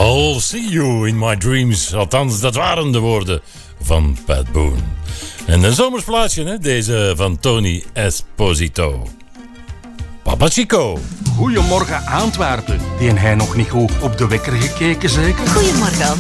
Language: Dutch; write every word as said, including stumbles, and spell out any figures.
I'll see you in my dreams. Althans, dat waren de woorden van Pat Boone. En een zomersplaatje, hè? Deze van Tony Esposito. Papa Chico. Goedemorgen Antwerpen. Die en hij nog niet goed op de wekker gekeken zeker? Goedemorgen.